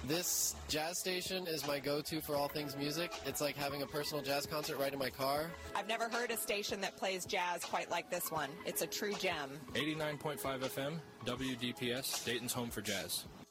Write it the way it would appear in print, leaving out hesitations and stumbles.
This jazz station is my go-to for all things music. It's like having a personal jazz concert right in my car. I've never heard a station that plays jazz quite like this one. It's a true gem. 89.5 FM, WDPS, Dayton's home for jazz.